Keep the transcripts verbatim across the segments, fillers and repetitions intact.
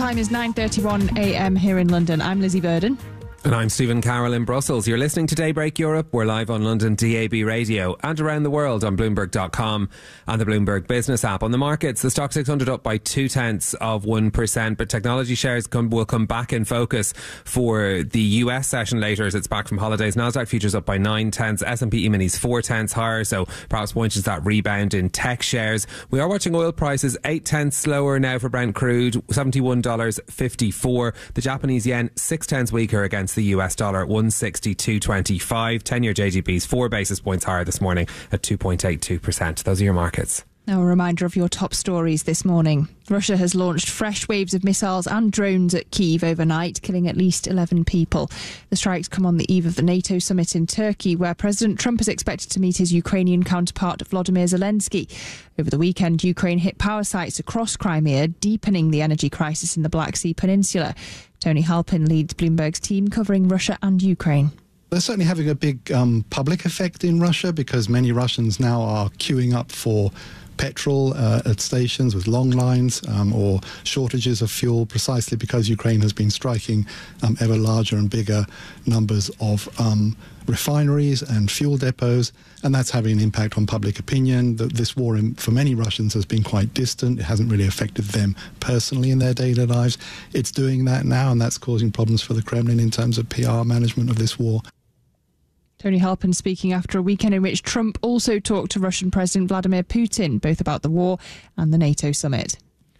time is nine thirty-one a m here in London. I'm Lizzie Burden. And I'm Stephen Carroll in Brussels. You're listening to Daybreak Europe. We're live on London D A B radio and around the world on Bloomberg dot com and the Bloomberg Business app. On the markets, the stock six hundred up by two tenths of one percent, but technology shares come, will come back in focus for the U S session later as it's back from holidays. Nasdaq futures up by nine tenths, S and P E-minis four tenths higher, so perhaps pointing to that rebound in tech shares. We are watching oil prices eight tenths slower now for Brent crude, seventy-one dollars fifty-four. The Japanese yen six tenths weaker against the U S dollar, one sixty-two twenty-five. ten-year J G B's four basis points higher this morning at two point eight two percent. Those are your markets. Now a reminder of your top stories this morning. Russia has launched fresh waves of missiles and drones at Kyiv overnight, killing at least eleven people. The strikes come on the eve of the NATO summit in Turkey, where President Trump is expected to meet his Ukrainian counterpart Volodymyr Zelensky. Over the weekend, Ukraine hit power sites across Crimea, deepening the energy crisis in the Black Sea Peninsula. Tony Halpin leads Bloomberg's team covering Russia and Ukraine. They're certainly having a big um, public effect in Russia because many Russians now are queuing up for petrol uh, at stations with long lines um, or shortages of fuel, precisely because Ukraine has been striking um, ever larger and bigger numbers of um, refineries and fuel depots, and that's having an impact on public opinion. The, this war in, for many Russians has been quite distant. It hasn't really affected them personally in their daily lives. It's doing that now, and that's causing problems for the Kremlin in terms of P R management of this war. Tony Halpin speaking after a weekend in which Trump also talked to Russian President Vladimir Putin, both about the war and the NATO summit.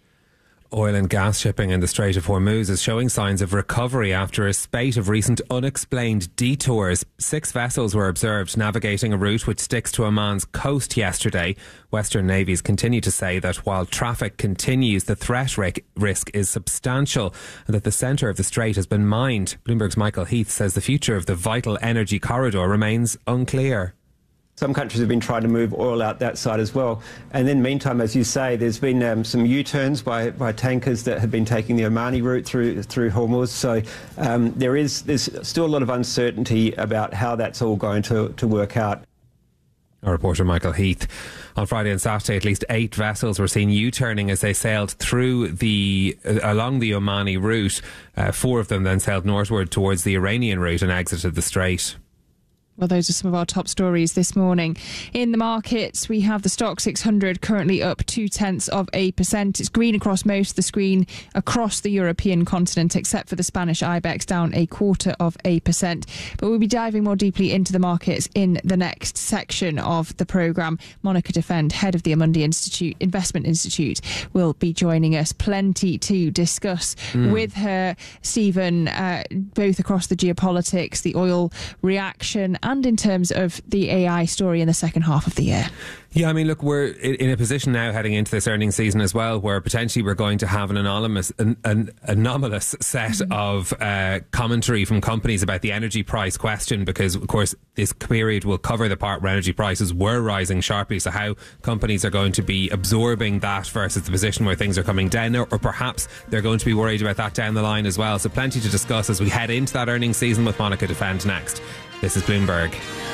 Oil and gas shipping in the Strait of Hormuz is showing signs of recovery after a spate of recent unexplained detours. Six vessels were observed navigating a route which sticks to Oman's coast yesterday. Western navies continue to say that while traffic continues, the threat risk is substantial and that the centre of the strait has been mined. Bloomberg's Michael Heath says the future of the vital energy corridor remains unclear. Some countries have been trying to move oil out that side as well. And then meantime, as you say, there's been um, some U-turns by, by tankers that have been taking the Omani route through through Hormuz. So um, there is there's still a lot of uncertainty about how that's all going to, to work out. Our reporter Michael Heath. On Friday and Saturday, at least eight vessels were seen U-turning as they sailed through the uh, along the Omani route. Uh, four of them then sailed northward towards the Iranian route and exited the strait. Well, those are some of our top stories this morning. In the markets, we have the stock six hundred currently up two tenths of a percent. It's green across most of the screen across the European continent, except for the Spanish IBEX, down a quarter of a percent. But we'll be diving more deeply into the markets in the next section of the programme. Monica Defend, head of the Amundi Institute, Investment Institute, will be joining us. Plenty to discuss mm. with her, Stephen, uh, both across the geopolitics, the oil reaction, and in terms of the A I story in the second half of the year. Yeah, I mean, look, we're in a position now heading into this earnings season as well, where potentially we're going to have an anomalous, an, an anomalous set mm-hmm. of uh, commentary from companies about the energy price question, because, of course, this period will cover the part where energy prices were rising sharply. So how companies are going to be absorbing that versus the position where things are coming down, or, or perhaps they're going to be worried about that down the line as well. So plenty to discuss as we head into that earnings season with Monica Defend next. This is Bloomberg.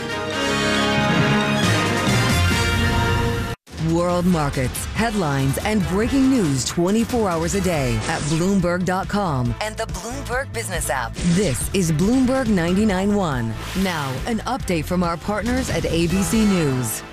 World markets, headlines, and breaking news twenty-four hours a day at Bloomberg dot com and the Bloomberg Business app. This is Bloomberg ninety-nine point one. Now, an update from our partners at A B C News.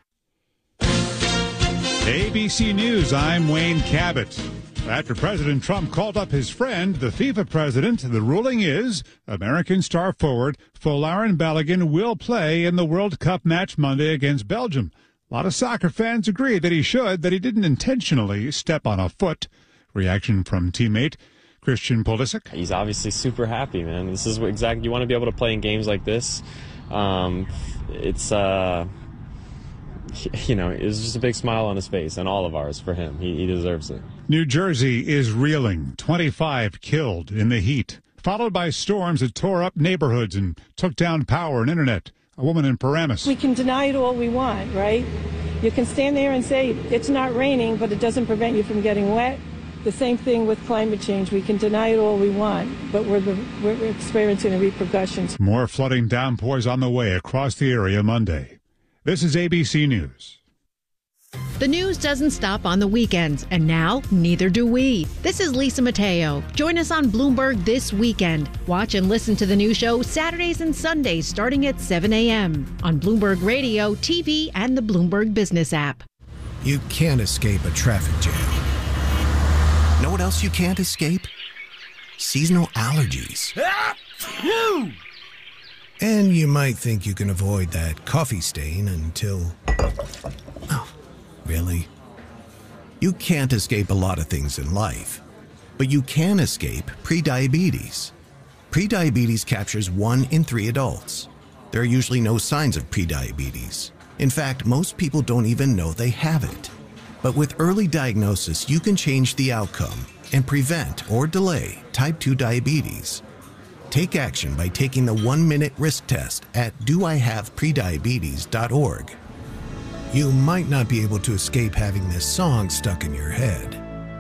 A B C News, I'm Wayne Cabot. After President Trump called up his friend, the FIFA president, the ruling is American star forward Folarin Balogun will play in the World Cup match Monday against Belgium. A lot of soccer fans agree that he should, that he didn't intentionally step on a foot. Reaction from teammate Christian Pulisic. He's obviously super happy, man. This is what exactly you want to be able to play in games like this. Um, it's, uh, you know, it was just a big smile on his face, and all of ours for him. He, he deserves it. New Jersey is reeling. twenty-five killed in the heat, followed by storms that tore up neighborhoods and took down power and internet. A woman in Paramus. We can deny it all we want, right? You can stand there and say it's not raining, but it doesn't prevent you from getting wet. The same thing with climate change. We can deny it all we want, but we're, the, we're experiencing the repercussions. More flooding downpours on the way across the area Monday. This is A B C News. The news doesn't stop on the weekends, and now neither do we. This is Lisa Mateo. Join us on Bloomberg this weekend. Watch and listen to the new show Saturdays and Sundays starting at seven a.m. on Bloomberg Radio, T V, and the Bloomberg Business app. You can't escape a traffic jam. Know what else you can't escape? Seasonal allergies. And you might think you can avoid that coffee stain until... Oh, really? You can't escape a lot of things in life, but you can escape prediabetes. Prediabetes captures one in three adults. There are usually no signs of prediabetes. In fact, most people don't even know they have it. But with early diagnosis, you can change the outcome and prevent or delay type two diabetes. Take action by taking the one-minute risk test at do I have prediabetes dot org. You might not be able to escape having this song stuck in your head,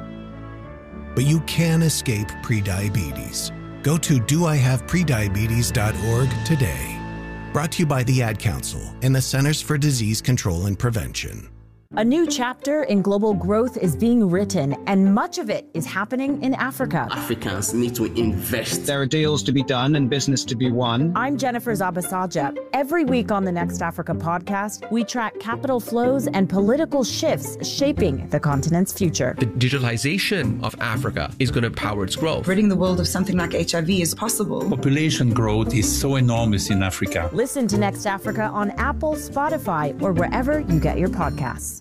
but you can escape prediabetes. Go to do I have prediabetes dot org today. Brought to you by the Ad Council and the Centers for Disease Control and Prevention. A new chapter in global growth is being written, and much of it is happening in Africa. Africans need to invest. There are deals to be done and business to be won. I'm Jennifer Zabasaja. Every week on the Next Africa podcast, we track capital flows and political shifts shaping the continent's future. The digitalization of Africa is going to power its growth. Ridding the world of something like H I V is possible. Population growth is so enormous in Africa. Listen to Next Africa on Apple, Spotify, or wherever you get your podcasts.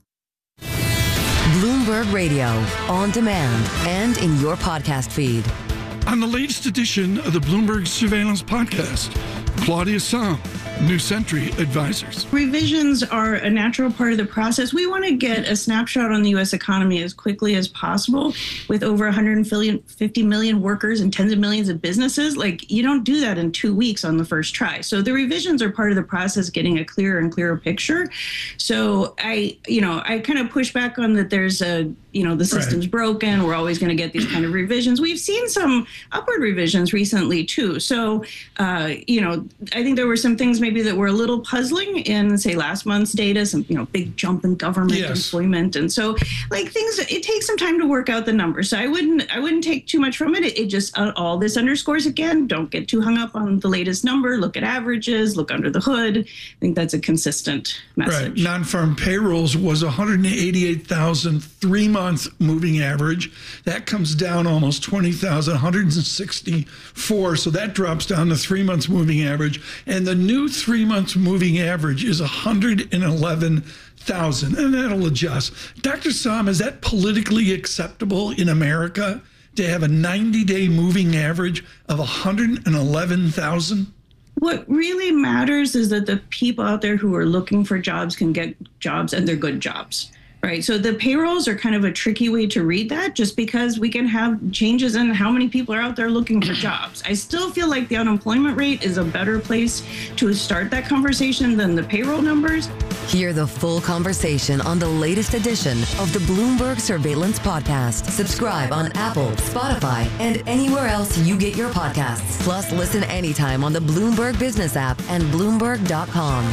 Bloomberg Radio, on demand and in your podcast feed. On the latest edition of the Bloomberg Surveillance Podcast, Claudia Sahm, New Century Advisors. Revisions are a natural part of the process. We want to get a snapshot on the U S economy as quickly as possible with over one hundred fifty million workers and tens of millions of businesses. Like, you don't do that in two weeks on the first try. So the revisions are part of the process, getting a clearer and clearer picture. So I, you know, I kind of push back on that there's a, you know, the system's right. broken. We're always going to get these kind of revisions. We've seen some upward revisions recently, too. So, uh, you know, I think there were some things maybe that were a little puzzling in, say, last month's data, some, you know, big jump in government yes. employment. And so, like, things, it takes some time to work out the numbers. So I wouldn't, I wouldn't take too much from it. It, it just, uh, all this underscores, again, don't get too hung up on the latest number. Look at averages, look under the hood. I think that's a consistent message. Right. Non-farm payrolls was one hundred eighty-eight thousand three-month moving average. That comes down almost twenty thousand, one hundred sixty-four. So that drops down to three months moving average. And the new three months moving average is one hundred eleven thousand, and that'll adjust. Doctor Sahm, is that politically acceptable in America to have a ninety-day moving average of one hundred eleven thousand? What really matters is that the people out there who are looking for jobs can get jobs, and they're good jobs. Right. So the payrolls are kind of a tricky way to read that, just because we can have changes in how many people are out there looking for jobs. I still feel like the unemployment rate is a better place to start that conversation than the payroll numbers. Hear the full conversation on the latest edition of the Bloomberg Surveillance Podcast. Subscribe on Apple, Spotify, and anywhere else you get your podcasts. Plus, listen anytime on the Bloomberg Business app and Bloomberg dot com.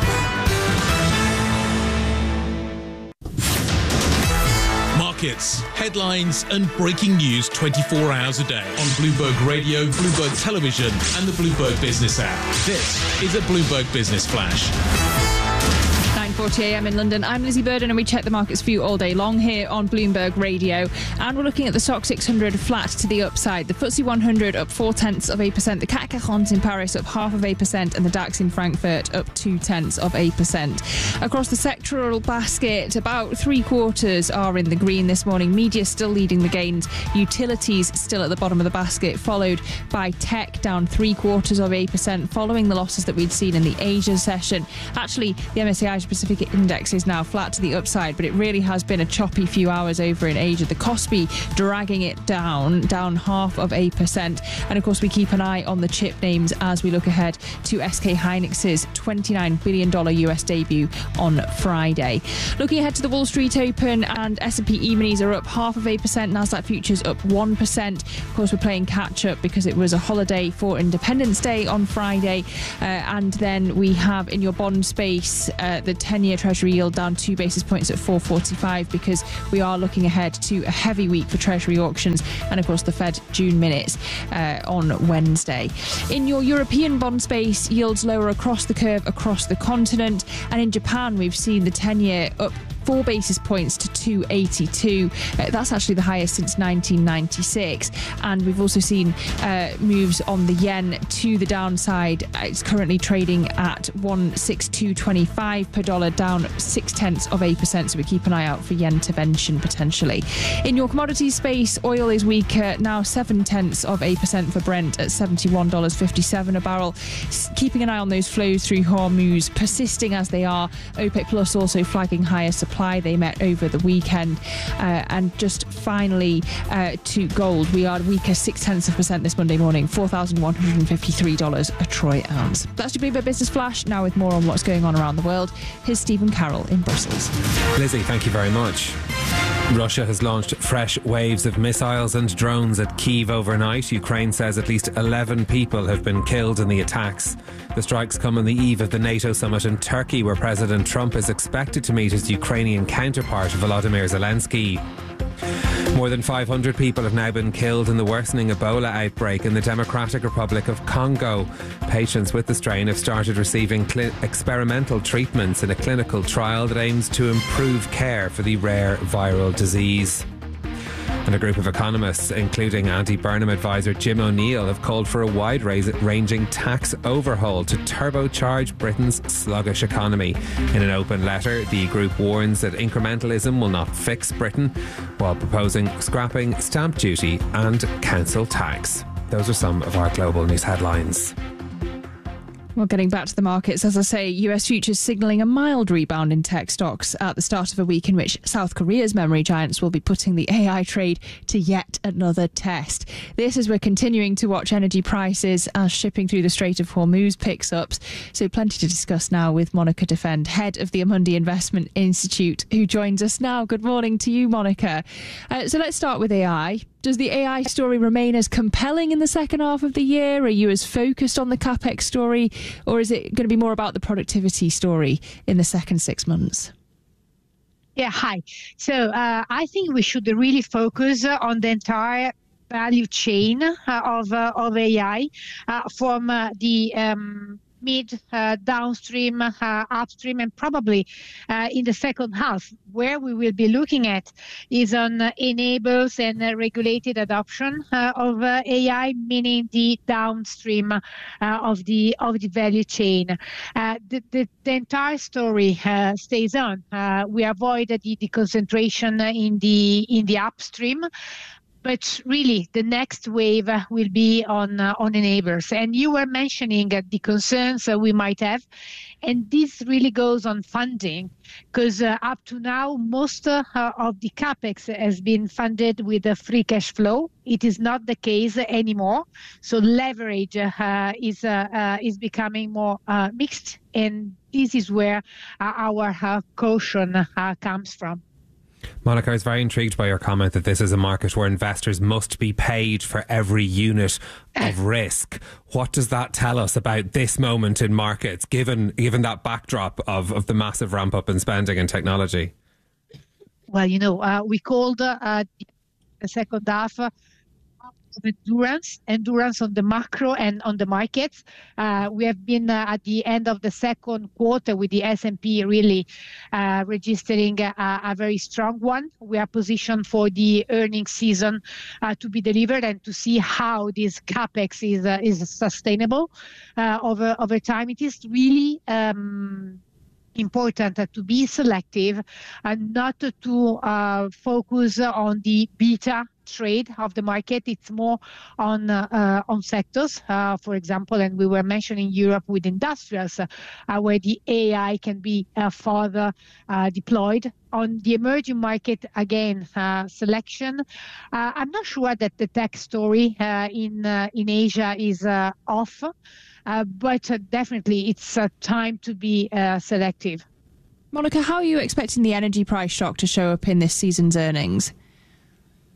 Markets, headlines, and breaking news twenty-four hours a day on Bloomberg Radio, Bloomberg Television, and the Bloomberg Business app. This is a Bloomberg Business Flash. nine forty a m in London. I'm Lizzie Burden, and we check the markets for you all day long here on Bloomberg Radio. And we're looking at the Stoxx six hundred flat to the upside. The F T S E one hundred up four tenths of a percent. The C A C quarante in Paris up half of a percent, and the DAX in Frankfurt up two tenths of a percent. Across the sectoral basket, about three quarters are in the green this morning. Media still leading the gains. Utilities still at the bottom of the basket, followed by tech down three quarters of a percent, following the losses that we'd seen in the Asia session. Actually, the M S C I Asia Pacific Index is now flat to the upside, but it really has been a choppy few hours over in Asia. The Kospi dragging it down, down half of a percent. And of course, we keep an eye on the chip names as we look ahead to S K Hynix's twenty-nine billion dollars U S debut on Friday. Looking ahead to the Wall Street Open, and S and P E-minis are up half of a percent. Nasdaq futures up one percent. Of course, we're playing catch up because it was a holiday for Independence Day on Friday. Uh, and then we have in your bond space uh, the ten ten-year Treasury yield down two basis points at four forty-five because we are looking ahead to a heavy week for Treasury auctions and, of course, the Fed June minutes uh, on Wednesday. In your European bond space, yields lower across the curve across the continent, and in Japan we've seen the ten-year up four basis points to two eighty-two. Uh, that's actually the highest since nineteen ninety-six. And we've also seen uh, moves on the yen to the downside. It's currently trading at one sixty-two twenty-five per dollar, down six tenths of a percent. So we keep an eye out for yen intervention potentially. In your commodities space, oil is weaker, now seven tenths of a percent for Brent at seventy-one dollars fifty-seven a barrel. S- keeping an eye on those flows through Hormuz, persisting as they are. OPEC Plus also flagging higher supply. They met over the weekend. Uh, and just finally uh, to gold, we are weaker six tenths of a percent this Monday morning, four thousand one hundred fifty-three dollars a troy ounce. That's your Bloomberg Business Flash. Now with more on what's going on around the world, here's Stephen Carroll in Brussels. Lizzie, thank you very much. Russia has launched fresh waves of missiles and drones at Kyiv overnight. Ukraine says at least eleven people have been killed in the attacks. The strikes come on the eve of the NATO summit in Turkey, where President Trump is expected to meet his Ukrainian counterpart Volodymyr Zelensky. More than five hundred people have now been killed in the worsening Ebola outbreak in the Democratic Republic of Congo. Patients with the strain have started receiving cl- experimental treatments in a clinical trial that aims to improve care for the rare viral disease. And a group of economists, including anti-Burnham advisor Jim O'Neill, have called for a wide-ranging tax overhaul to turbocharge Britain's sluggish economy. In an open letter, the group warns that incrementalism will not fix Britain, while proposing scrapping stamp duty and council tax. Those are some of our global news headlines. Well, getting back to the markets, as I say, U S futures signalling a mild rebound in tech stocks at the start of a week in which South Korea's memory giants will be putting the A I trade to yet another test. This as we're continuing to watch energy prices as shipping through the Strait of Hormuz picks up. So plenty to discuss now with Monica Defend, head of the Amundi Investment Institute, who joins us now. Good morning to you, Monica. Uh, so let's start with A I. Does the A I story remain as compelling in the second half of the year? Are you as focused on the CapEx story? Or is it going to be more about the productivity story in the second six months? Yeah, hi. So uh, I think we should really focus on the entire value chain uh, of, uh, of A I uh, from uh, the um, mid, uh, downstream, uh, upstream, and probably uh, in the second half, where we will be looking at is on uh, enables and uh, regulated adoption uh, of uh, A I, meaning the downstream uh, of the of the value chain. Uh, the, the, the entire story uh, stays on. Uh, we avoid the, the concentration in the in the upstream. But really, the next wave uh, will be on uh, on enablers. And you were mentioning uh, the concerns uh, we might have. And this really goes on funding, because uh, up to now, most uh, of the CapEx has been funded with a free cash flow. It is not the case anymore. So leverage uh, is, uh, uh, is becoming more uh, mixed. And this is where uh, our uh, caution uh, comes from. Monica, I was very intrigued by your comment that this is a market where investors must be paid for every unit of risk. What does that tell us about this moment in markets, given given that backdrop of, of the massive ramp up in spending and technology? Well, you know, uh, we called uh, the second half uh, of endurance, endurance on the macro and on the markets. Uh, we have been uh, at the end of the second quarter with the S and P really uh, registering a, a very strong one. We are positioned for the earnings season uh, to be delivered and to see how this CapEx is uh, is sustainable uh, over over time. It is really um, important uh, to be selective and not to uh, focus on the beta trade of the market. It's more on uh, uh, on sectors, uh, for example, and we were mentioning Europe with industrials, uh, uh, where the A I can be uh, further uh, deployed. On the emerging market, again, uh, selection. Uh, I'm not sure that the tech story uh, in uh, in Asia is uh, off, uh, but uh, definitely it's uh, time to be uh, selective. Monica, how are you expecting the energy price shock to show up in this season's earnings?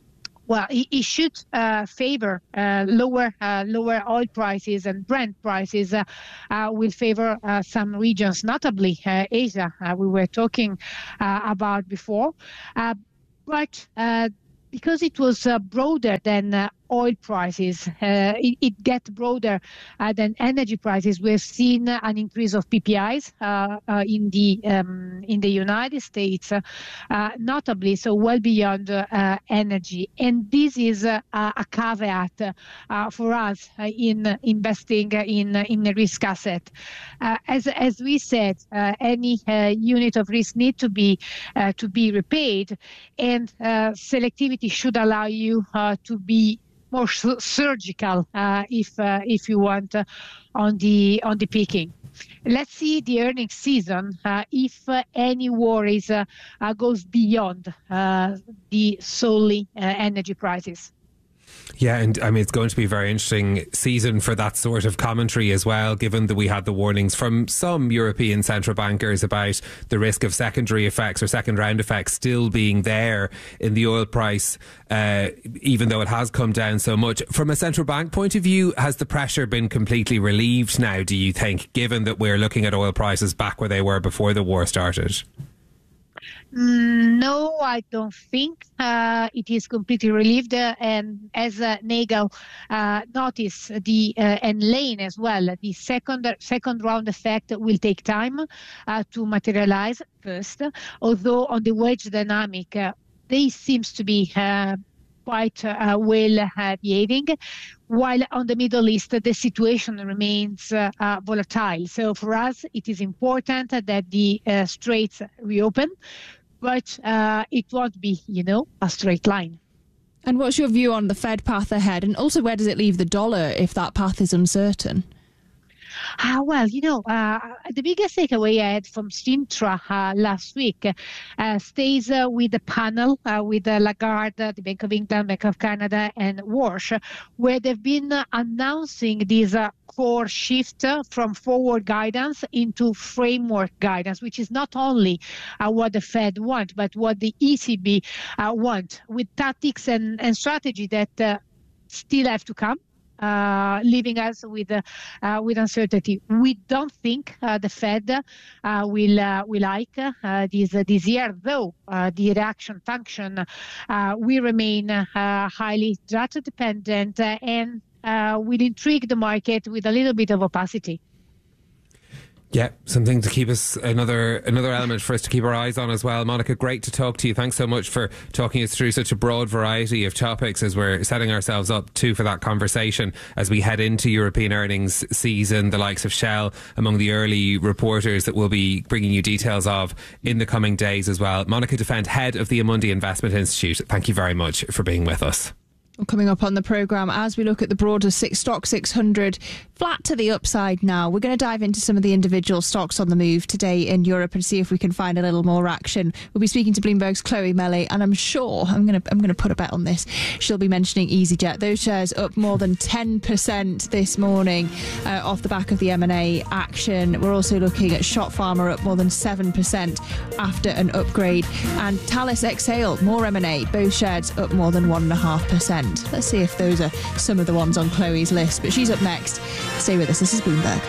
well, it, it should uh, favor uh, lower uh, lower oil prices, and Brent prices uh, uh, will favor uh, some regions, notably uh, Asia, uh, we were talking uh, about before. Uh, but uh, because it was uh, broader than uh, oil prices, uh, it, it gets broader uh, than energy prices. We've seen uh, an increase of P P Is uh, uh, in the um, in the United States, uh, uh, notably, so well beyond uh, energy. And this is uh, a caveat uh, for us uh, in investing in in a risk asset. Uh, as as we said, uh, any uh, unit of risk need to be uh, to be repaid, and uh, selectivity should allow you uh, to be more surgical, uh, if uh, if you want, uh, on the on the picking. Let's see the earnings season uh, if uh, any worries uh, uh, goes beyond uh, the solely uh, energy prices. Yeah, and I mean, it's going to be a very interesting season for that sort of commentary as well, given that we had the warnings from some European central bankers about the risk of secondary effects or second round effects still being there in the oil price, uh, even though it has come down so much. From a central bank point of view, has the pressure been completely relieved now, do you think, given that we're looking at oil prices back where they were before the war started? No, I don't think uh, it is completely relieved. Uh, and as uh, Nagel uh, noticed, the uh, and Lane as well, the second second round effect will take time uh, to materialize first. Although on the wage dynamic, uh, they seems to be uh, quite uh, well uh, behaving. While on the Middle East, the situation remains uh, uh, volatile. So for us, it is important that the uh, straits reopen, but uh, it won't be, you know, a straight line. And what's your view on the Fed path ahead? And also, where does it leave the dollar if that path is uncertain? Uh, well, you know, uh, the biggest takeaway I had from Sintra uh, last week uh, stays uh, with the panel uh, with uh, Lagarde, the Bank of England, Bank of Canada, and Walsh, where they've been uh, announcing this uh, core shift uh, from forward guidance into framework guidance, which is not only uh, what the Fed want, but what the E C B uh, want, with tactics and, and strategy that uh, still have to come. Uh, leaving us with uh, uh, with uncertainty. We don't think uh, the Fed uh, will uh, will like uh, this uh, this year, though uh, the reaction function uh, we remain uh, highly data dependent uh, and uh, will intrigue the market with a little bit of opacity. Yeah, something to keep us, another another element for us to keep our eyes on as well. Monica, great to talk to you. Thanks so much for talking us through such a broad variety of topics as we're setting ourselves up too for that conversation as we head into European earnings season, the likes of Shell among the early reporters that we'll be bringing you details of in the coming days as well. Monica Defend, head of the Amundi Investment Institute, thank you very much for being with us. Coming up on the programme, as we look at the broader six, Stock six hundred, flat to the upside now. We're going to dive into some of the individual stocks on the move today in Europe and see if we can find a little more action. We'll be speaking to Bloomberg's Chloe Mellet, and I'm sure, I'm going to I'm going to put a bet on this, she'll be mentioning EasyJet. Those shares up more than ten percent this morning uh, off the back of the M and A action. We're also looking at Schott Pharma up more than seven percent after an upgrade. And Thales Exhale, more M and A, both shares up more than one point five percent. Let's see if those are some of the ones on Chloe's list. But she's up next. Stay with us. This is Bloomberg.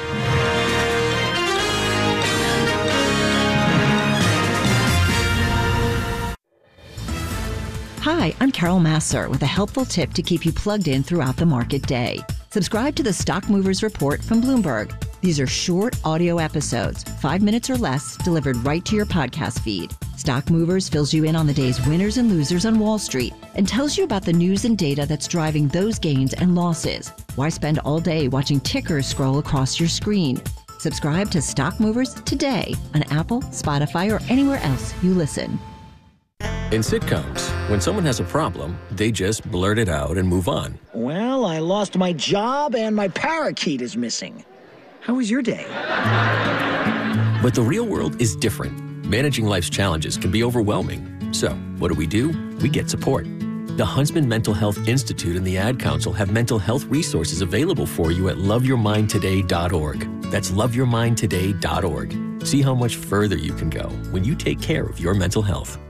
Hi, I'm Carol Massar with a helpful tip to keep you plugged in throughout the market day. Subscribe to the Stock Movers Report from Bloomberg. These are short audio episodes, five minutes or less, delivered right to your podcast feed. Stock Movers fills you in on the day's winners and losers on Wall Street and tells you about the news and data that's driving those gains and losses. Why spend all day watching tickers scroll across your screen? Subscribe to Stock Movers today on Apple, Spotify, or anywhere else you listen. In sitcoms, when someone has a problem, they just blurt it out and move on. Well, I lost my job and my parakeet is missing. How was your day? But the real world is different. Managing life's challenges can be overwhelming. So, what do we do? We get support. The Huntsman Mental Health Institute and the Ad Council have mental health resources available for you at love your mind today dot org. That's love your mind today dot org. See how much further you can go when you take care of your mental health.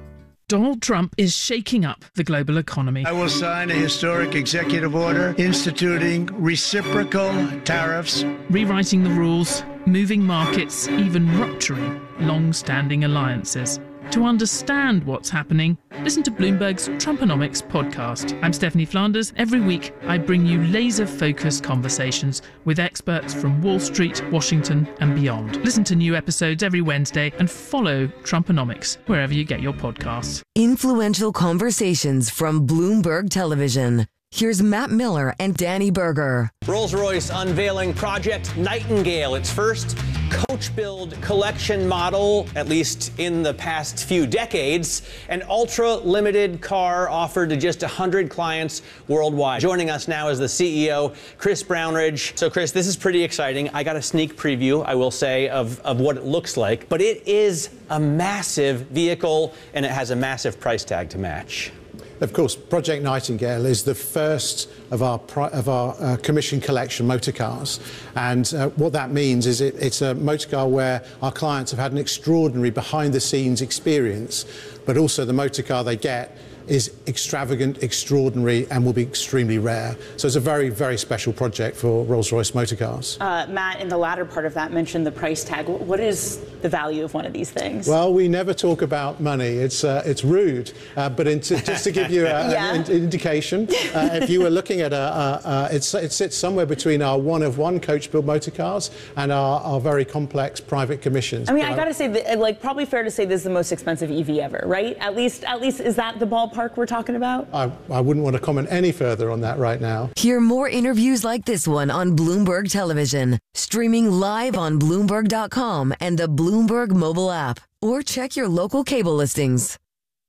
Donald Trump is shaking up the global economy. I will sign a historic executive order instituting reciprocal tariffs, rewriting the rules, moving markets, even rupturing long-standing alliances. To understand what's happening, listen to Bloomberg's Trumponomics podcast. I'm Stephanie Flanders. Every week, I bring you laser-focused conversations with experts from Wall Street, Washington, and beyond. Listen to new episodes every Wednesday and follow Trumponomics wherever you get your podcasts. Influential conversations from Bloomberg Television. Here's Matt Miller and Danny Berger. Rolls-Royce unveiling Project Nightingale, its first coach-build collection model, at least in the past few decades. An ultra-limited car offered to just one hundred clients worldwide. Joining us now is the C E O, Chris Brownridge. So, Chris, this is pretty exciting. I got a sneak preview, I will say, of, of what it looks like. But it is a massive vehicle, and it has a massive price tag to match. Of course, Project Nightingale is the first of our of our uh, commission collection motor cars, and uh, what that means is it, it's a motor car where our clients have had an extraordinary behind-the-scenes experience, but also the motor car they get is extravagant, extraordinary, and will be extremely rare. So it's a very, very special project for Rolls-Royce motor cars. Uh, Matt, in the latter part of that, mentioned the price tag. What is the value of one of these things? Well, we never talk about money. It's uh, it's rude. Uh, but in just to give you a, yeah. an, an indication, uh, if you were looking at a, a, a it's, it sits somewhere between our one-of-one coach-built motor cars and our, our very complex private commissions. I mean, I got to say, that, like, probably fair to say this is the most expensive E V ever, right? At least, at least, is that the ballpark we're talking about? I, I wouldn't want to comment any further on that right now. Hear more interviews like this one on Bloomberg Television, streaming live on Bloomberg dot com and the Bloomberg mobile app, or check your local cable listings.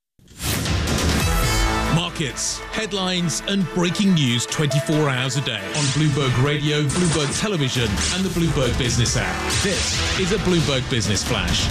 Markets, headlines and breaking news twenty-four hours a day on Bloomberg Radio, Bloomberg Television and the Bloomberg Business app. This is a Bloomberg Business Flash.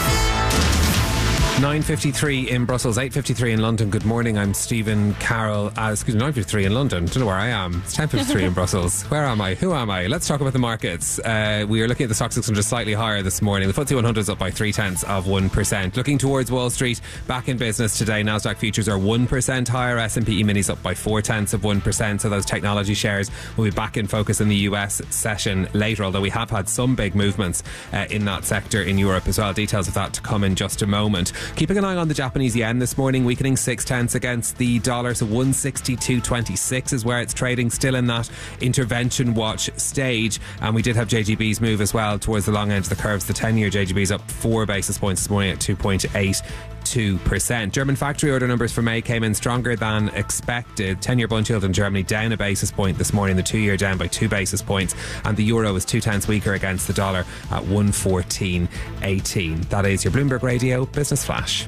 nine fifty-three in Brussels, eight fifty-three in London. Good morning, I'm Stephen Carroll. Uh, excuse me, nine fifty-three in London. Don't know where I am. It's ten fifty-three in Brussels. Where am I? Who am I? Let's talk about the markets. Uh, we are looking at the stock six hundred slightly higher this morning. The F T S E one hundred is up by three-tenths of one percent. Looking towards Wall Street, back in business today. Nasdaq futures are one percent higher. S and P E-minis up by four-tenths of one percent. So those technology shares will be back in focus in the U S session later, although we have had some big movements uh, in that sector in Europe as well. Details of that to come in just a moment. Keeping an eye on the Japanese yen this morning, weakening six tenths against the dollar, so one sixty-two twenty-six is where it's trading, still in that intervention watch stage. And we did have J G B's move as well towards the long end of the curves. The ten-year J G B's up four basis points this morning at two point eight two percent. German factory order numbers for May came in stronger than expected. ten-year bond yield in Germany down a basis point this morning, the two-year down by two basis points, and the euro was two tenths weaker against the dollar at one fourteen eighteen. That is your Bloomberg Radio Business Flash.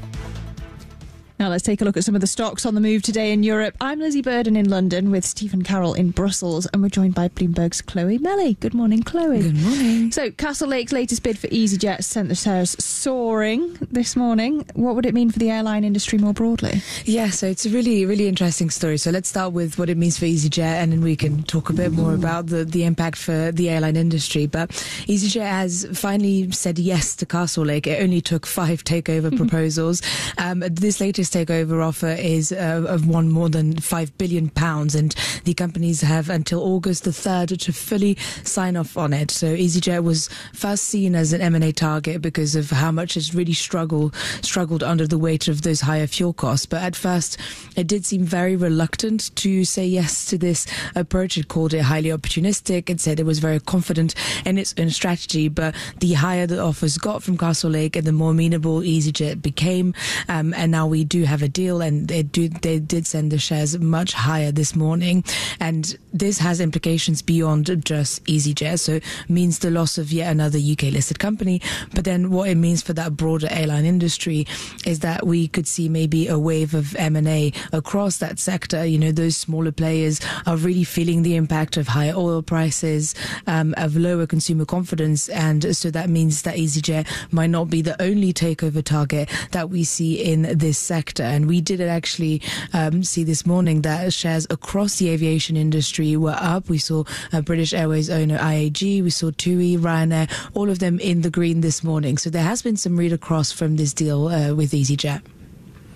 Now let's take a look at some of the stocks on the move today in Europe. I'm Lizzie Burden in London with Stephen Carroll in Brussels, and we're joined by Bloomberg's Chloe Melly. Good morning, Chloe. Good morning. So Castleake's latest bid for EasyJet sent the shares soaring this morning. What would it mean for the airline industry more broadly? Yeah, so it's a really, really interesting story. So let's start with what it means for EasyJet, and then we can talk a bit more about the, the impact for the airline industry. But EasyJet has finally said yes to Castlelake. It only took five takeover proposals. Um, this latest takeover offer is uh, of one more than five billion pounds, and the companies have until August the third to fully sign off on it. So EasyJet was first seen as an M and A target because of how much it's really struggled struggled under the weight of those higher fuel costs. But at first, it did seem very reluctant to say yes to this approach. It called it highly opportunistic. It said it was very confident in its own strategy. But the higher the offers got from Castlelake, and the more amenable EasyJet became. Um, and now we do have a deal, and they do they did send the shares much higher this morning, and this has implications beyond just EasyJet. So it means the loss of yet another U K listed company, but then what it means for that broader airline industry is that we could see maybe a wave of M and A across that sector. You know, those smaller players are really feeling the impact of higher oil prices, um, of lower consumer confidence, and so that means that EasyJet might not be the only takeover target that we see in this sector. And we did actually um, see this morning that shares across the aviation industry were up. We saw uh, British Airways owner I A G, we saw TUI, Ryanair, all of them in the green this morning. So there has been some read across from this deal uh, with EasyJet.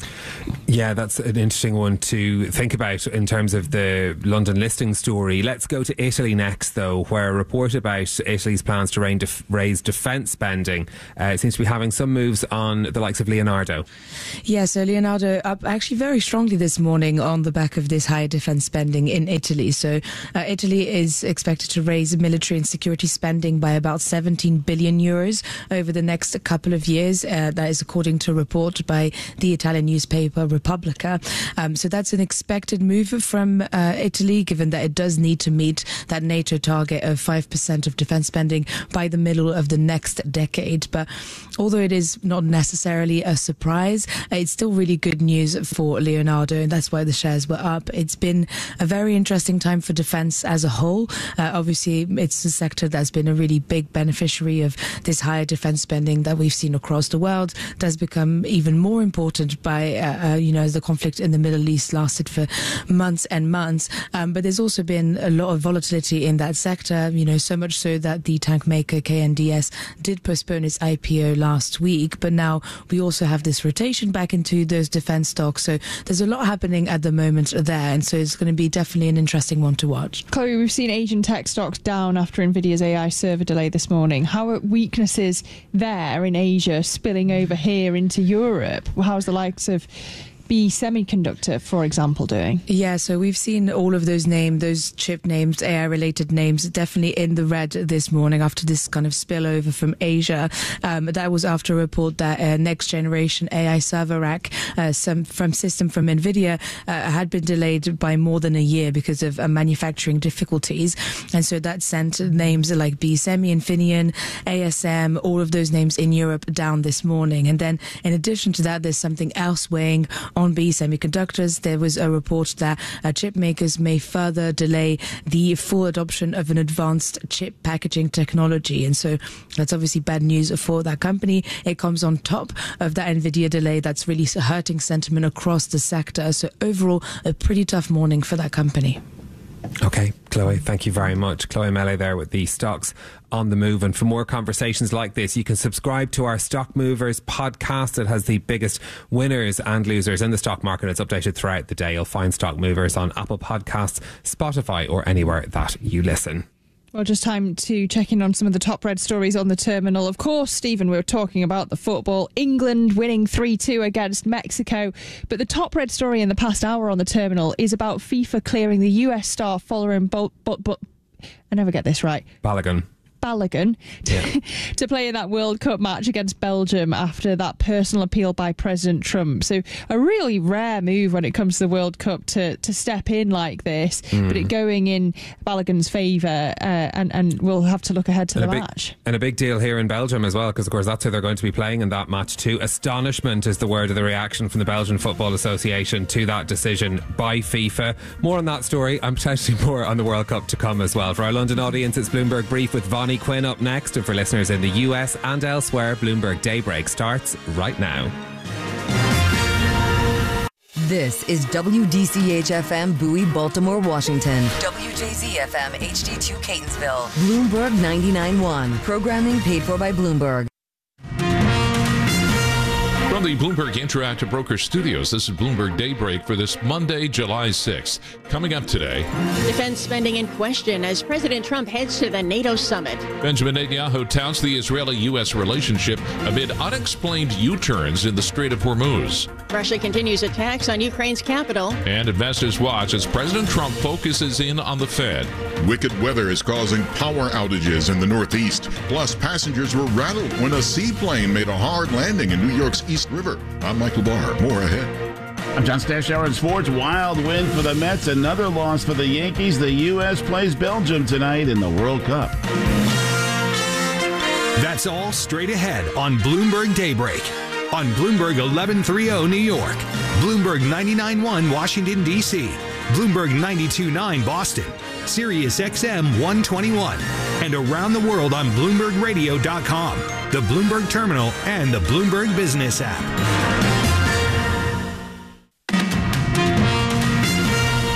Yeah, that's an interesting one to think about in terms of the London listing story. Let's go to Italy next, though, where a report about Italy's plans to raise defence spending uh, seems to be having some moves on the likes of Leonardo. Yeah, so Leonardo up actually very strongly this morning on the back of this higher defence spending in Italy. So uh, Italy is expected to raise military and security spending by about seventeen billion euros over the next couple of years. Uh, that is according to a report by the Italian newspaper Repubblica. Um, so that's an expected move from uh, Italy, given that it does need to meet that NATO target of five percent of defence spending by the middle of the next decade. But although it is not necessarily a surprise, it's still really good news for Leonardo, and that's why the shares were up. It's been a very interesting time for defence as a whole. Uh, obviously, it's a sector that's been a really big beneficiary of this higher defence spending that we've seen across the world. That's become even more important by uh, uh, you know, as the conflict in the Middle East lasted for months and months. Um, but there's also been a lot of volatility in that sector, you know, so much so that the tank maker K N D S did postpone its I P O last week. But now we also have this rotation back into those defence stocks. So there's a lot happening at the moment there. And so it's going to be definitely an interesting one to watch. Chloe, we've seen Asian tech stocks down after Nvidia's A I server delay this morning. How are weaknesses there in Asia spilling over here into Europe? How's the likes of B Semiconductor, for example, doing? Yeah, so we've seen all of those names, those chip names, A I-related names, definitely in the red this morning after this kind of spillover from Asia. Um, that was after a report that uh, next-generation A I server rack uh, some, from system from NVIDIA uh, had been delayed by more than a year because of uh, manufacturing difficulties. And so that sent names like B Semi, Infineon, A S M, all of those names in Europe down this morning. And then in addition to that, there's something else weighing on B Semiconductors. There was a report that uh, chip makers may further delay the full adoption of an advanced chip packaging technology. And so that's obviously bad news for that company. It comes on top of that NVIDIA delay that's really hurting sentiment across the sector. So overall, a pretty tough morning for that company. Okay, Chloe, thank you very much. Chloe Mele there with the stocks on the move. And for more conversations like this, you can subscribe to our Stock Movers podcast. It has the biggest winners and losers in the stock market. It's updated throughout the day. You'll find Stock Movers on Apple Podcasts, Spotify, or anywhere that you listen. Well, just time to check in on some of the top red stories on the terminal. Of course, Stephen, we were talking about the football. England winning three two against Mexico. But the top red story in the past hour on the terminal is about FIFA clearing the U S star following but but but I never get this right. Balogun. Balogun to, yeah. to play in that World Cup match against Belgium after that personal appeal by President Trump. So a really rare move when it comes to the World Cup to, to step in like this, mm. but it going in Balogun's favour, uh, and, and we'll have to look ahead to and the big, match. And a big deal here in Belgium as well, because of course that's who they're going to be playing in that match too. Astonishment is the word of the reaction from the Belgian Football Association to that decision by FIFA. More on that story and potentially more on the World Cup to come as well. For our London audience, it's Bloomberg Brief with Vonnie Quinn up next, and for listeners in the U S and elsewhere, Bloomberg Daybreak starts right now. This is W D C H F M Bowie, Baltimore, Washington. W J Z F M H D two Catonsville. Bloomberg ninety-nine point one. Programming paid for by Bloomberg. From the Bloomberg Interactive Broker Studios, this is Bloomberg Daybreak for this Monday, July sixth. Coming up today, defense spending in question as President Trump heads to the NATO summit. Benjamin Netanyahu touts the Israeli-U S relationship amid unexplained U-turns in the Strait of Hormuz. Russia continues attacks on Ukraine's capital. And investors watch as President Trump focuses in on the Fed. Wicked weather is causing power outages in the Northeast. Plus, passengers were rattled when a seaplane made a hard landing in New York's East River. I'm Michael Barr. More ahead. I'm John Stashower in sports. Wild win for the Mets. Another loss for the Yankees. The U S plays Belgium tonight in the World Cup. That's all straight ahead on Bloomberg Daybreak. On Bloomberg eleven thirty New York. Bloomberg ninety-nine point one Washington, D C. Bloomberg ninety-two point nine Boston. Sirius X M one twenty-one. And around the world on Bloomberg Radio dot com, the Bloomberg Terminal, and the Bloomberg Business app. Good morning.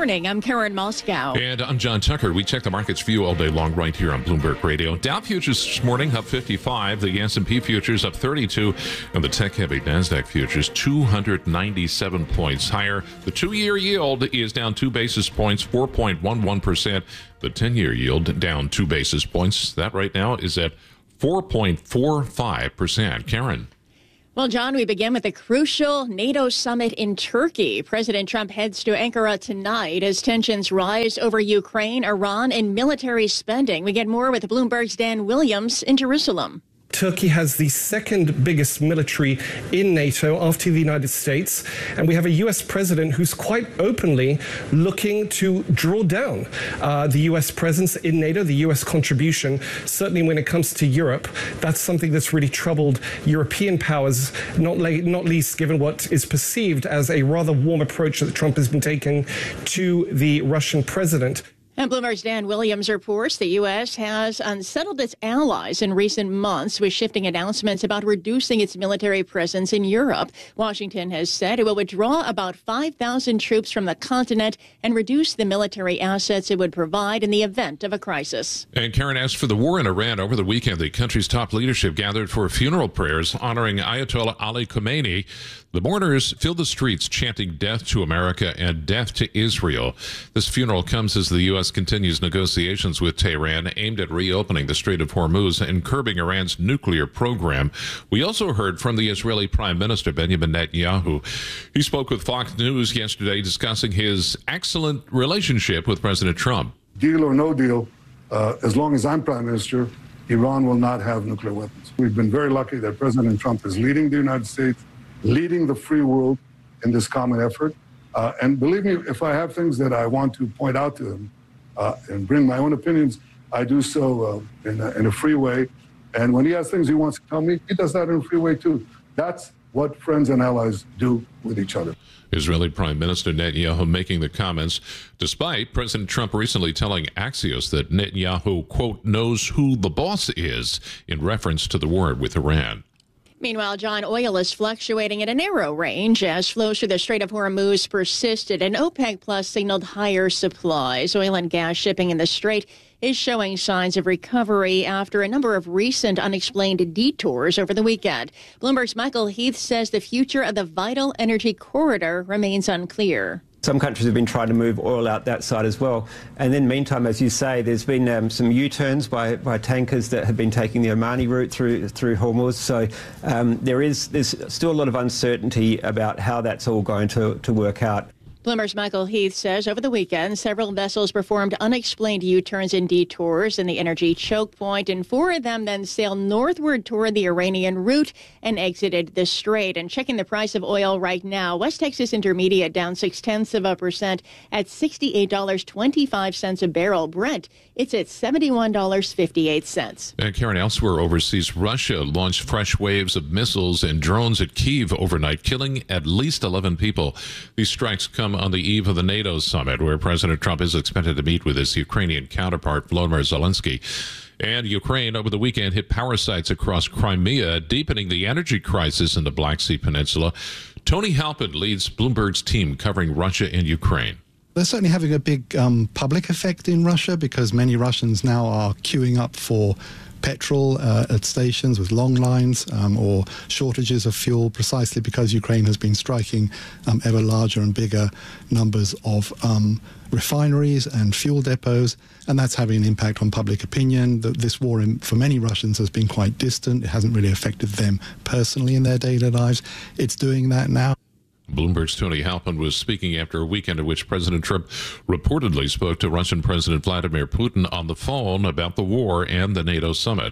morning. I'm Karen Moscow. And I'm John Tucker. We check the market's view all day long right here on Bloomberg Radio. Dow futures this morning up fifty-five. The S and P futures up thirty-two. And the tech-heavy NASDAQ futures two hundred ninety-seven points higher. The two-year yield is down two basis points, four point one one percent. The ten-year yield down two basis points. That right now is at four point four five percent. Karen. Well, John, we begin with a crucial NATO summit in Turkey. President Trump heads to Ankara tonight as tensions rise over Ukraine, Iran, and military spending. We get more with Bloomberg's Dan Williams in Jerusalem. Turkey has the second biggest military in NATO after the United States, and we have a U S president who's quite openly looking to draw down uh, the U S presence in NATO, the U S contribution. Certainly when it comes to Europe, that's something that's really troubled European powers, not, la- not least given what is perceived as a rather warm approach that Trump has been taking to the Russian president. And Bloomberg's Dan Williams reports the U S has unsettled its allies in recent months with shifting announcements about reducing its military presence in Europe. Washington has said it will withdraw about five thousand troops from the continent and reduce the military assets it would provide in the event of a crisis. And Karen, as for the war in Iran, over the weekend, the country's top leadership gathered for funeral prayers honoring Ayatollah Ali Khamenei. The mourners filled the streets chanting death to America and death to Israel. This funeral comes as the U S continues negotiations with Tehran aimed at reopening the Strait of Hormuz and curbing Iran's nuclear program. We also heard from the Israeli Prime Minister Benjamin Netanyahu. He spoke with Fox News yesterday discussing his excellent relationship with President Trump. Deal or no deal, uh, as long as I'm Prime Minister, Iran will not have nuclear weapons. We've been very lucky that President Trump is leading the United States, leading the free world in this common effort. Uh, and believe me, if I have things that I want to point out to him uh, and bring my own opinions, I do so uh, in, a, in a free way. And when he has things he wants to tell me, he does that in a free way too. That's what friends and allies do with each other. Israeli Prime Minister Netanyahu making the comments despite President Trump recently telling Axios that Netanyahu, quote, knows who the boss is in reference to the war with Iran. Meanwhile, John, oil is fluctuating at a narrow range as flows through the Strait of Hormuz persisted and OPEC Plus signaled higher supplies. Oil and gas shipping in the Strait is showing signs of recovery after a number of recent unexplained detours over the weekend. Bloomberg's Michael Heath says the future of the vital energy corridor remains unclear. Some countries have been trying to move oil out that side as well. And then meantime, as you say, there's been um, some U-turns by, by tankers that have been taking the Omani route through through Hormuz. So um, there is there's still a lot of uncertainty about how that's all going to, to work out. Bloomberg's Michael Heath says over the weekend, several vessels performed unexplained U-turns and detours in the energy choke point, and four of them then sailed northward toward the Iranian route and exited the strait. And checking the price of oil right now, West Texas Intermediate down six-tenths of a percent at sixty-eight dollars and twenty-five cents a barrel. Brent, it's at seventy-one dollars and fifty-eight cents. And Karen, elsewhere overseas, Russia launched fresh waves of missiles and drones at Kyiv overnight, killing at least eleven people. These strikes come on the eve of the NATO summit, where President Trump is expected to meet with his Ukrainian counterpart, Volodymyr Zelensky. And Ukraine over the weekend hit power sites across Crimea, deepening the energy crisis in the Black Sea Peninsula. Tony Halpin leads Bloomberg's team covering Russia and Ukraine. They're certainly having a big um, public effect in Russia because many Russians now are queuing up for petrol uh, at stations with long lines um, or shortages of fuel precisely because Ukraine has been striking um, ever larger and bigger numbers of um, refineries and fuel depots, and that's having an impact on public opinion. The, this war in, for many Russians has been quite distant. It hasn't really affected them personally in their daily lives. It's doing that now. Bloomberg's Tony Halpin was speaking after a weekend in which President Trump reportedly spoke to Russian President Vladimir Putin on the phone about the war and the NATO summit.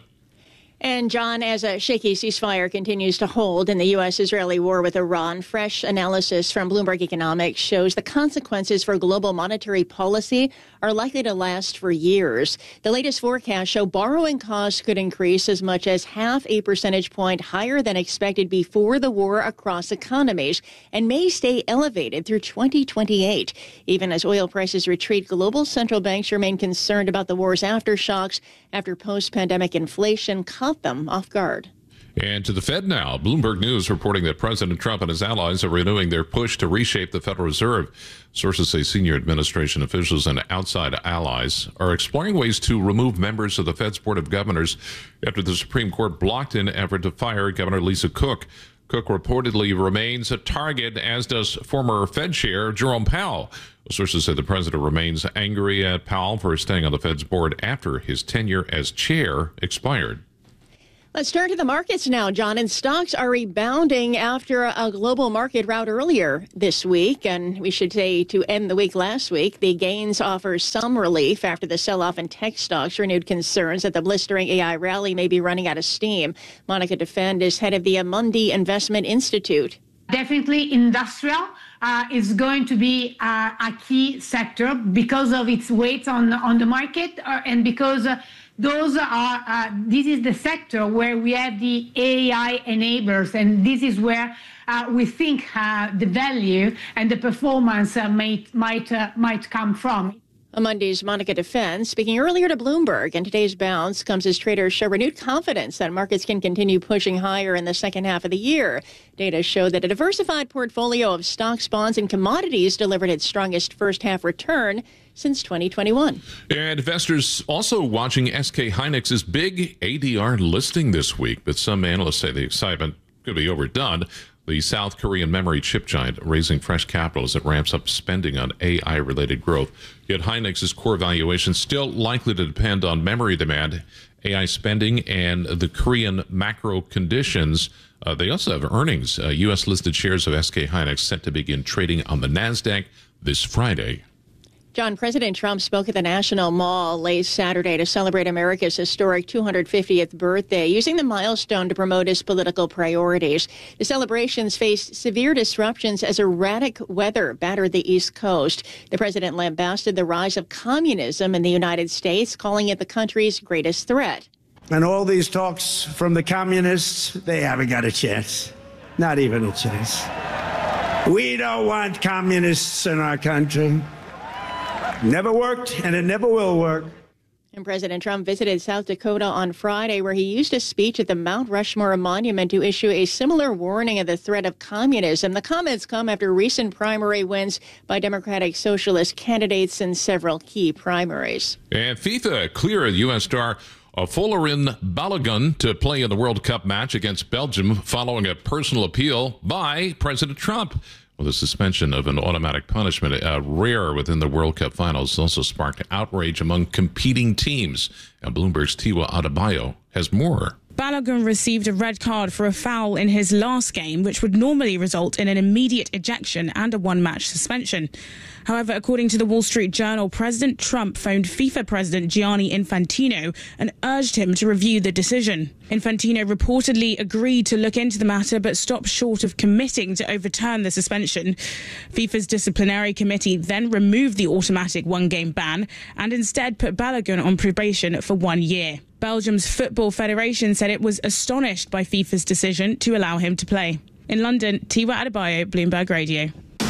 And, John, as a shaky ceasefire continues to hold in the U S-Israeli war with Iran, fresh analysis from Bloomberg Economics shows the consequences for global monetary policy are likely to last for years. The latest forecasts show borrowing costs could increase as much as half a percentage point higher than expected before the war across economies and may stay elevated through twenty twenty-eight. Even as oil prices retreat, global central banks remain concerned about the war's aftershocks after post-pandemic inflation caught them off guard. And to the Fed now. Bloomberg News reporting that President Trump and his allies are renewing their push to reshape the Federal Reserve. Sources say senior administration officials and outside allies are exploring ways to remove members of the Fed's Board of Governors after the Supreme Court blocked an effort to fire Governor Lisa Cook. Cook reportedly remains a target, as does former Fed Chair Jerome Powell. Sources say the president remains angry at Powell for staying on the Fed's board after his tenure as chair expired. Let's turn to the markets now, John. And stocks are rebounding after a global market rout earlier this week. And we should say to end the week last week, the gains offer some relief after the sell-off in tech stocks renewed concerns that the blistering A I rally may be running out of steam. Monica Defend is head of the Amundi Investment Institute. Definitely industrial uh, is going to be uh, a key sector because of its weight on, on the market uh, and because uh, Those are, uh, this is the sector where we have the A I enablers, and this is where uh, we think uh, the value and the performance uh, might might uh, might come from. Amundi's Monica Defend speaking earlier to Bloomberg, and today's bounce comes as traders show renewed confidence that markets can continue pushing higher in the second half of the year. Data show that a diversified portfolio of stocks, bonds, and commodities delivered its strongest first half return since twenty twenty-one. And investors also watching S K Hynix's big A D R listing this week, but some analysts say the excitement could be overdone. The South Korean memory chip giant raising fresh capital as it ramps up spending on A I-related growth. Yet Hynix's core valuation still likely to depend on memory demand, A I spending, and the Korean macro conditions. Uh, they also have earnings. Uh, U S-listed shares of S K Hynix set to begin trading on the NASDAQ this Friday. John, President Trump spoke at the National Mall late Saturday to celebrate America's historic two hundred fiftieth birthday, using the milestone to promote his political priorities. The celebrations faced severe disruptions as erratic weather battered the East Coast. The president lambasted the rise of communism in the United States, calling it the country's greatest threat. And all these talks from the communists, they haven't got a chance. Not even a chance. We don't want communists in our country. Never worked, and it never will work. And President Trump visited South Dakota on Friday, where he used a speech at the Mount Rushmore Monument to issue a similar warning of the threat of communism. The comments come after recent primary wins by Democratic Socialist candidates in several key primaries. And FIFA cleared U S star Folarin Balogun to play in the World Cup match against Belgium following a personal appeal by President Trump. Well, the suspension of an automatic punishment, uh, rare within the World Cup finals, also sparked outrage among competing teams. And Bloomberg's Tiwa Adebayo has more. Balogun received a red card for a foul in his last game, which would normally result in an immediate ejection and a one-match suspension. However, according to the Wall Street Journal, President Trump phoned FIFA President Gianni Infantino and urged him to review the decision. Infantino reportedly agreed to look into the matter but stopped short of committing to overturn the suspension. FIFA's disciplinary committee then removed the automatic one-game ban and instead put Balogun on probation for one year. Belgium's Football Federation said it was astonished by FIFA's decision to allow him to play. In London, Tiwa Adebayo, Bloomberg Radio.